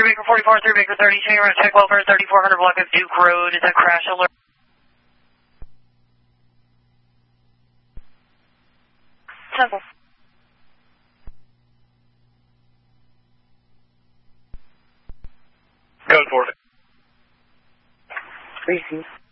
3 Baker 44, 3 Baker 30, checking around check welfare 3400 block of Duke Road. Is a crash alert? Simple. Code for it. Receive.